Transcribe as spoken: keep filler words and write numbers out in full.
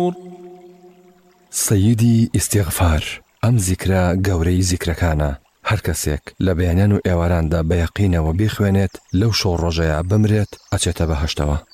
سەییدی ئیستیغفار ئەم زیکرە گەورەی زیکرەکانە. هەر کەسێک لە بەیانیان و ئێواراندا بە یەقینەوە بیخوێنێت لەو شەو ڕۆژەیە بمرێت ئەچێتە بەهەشتەوە.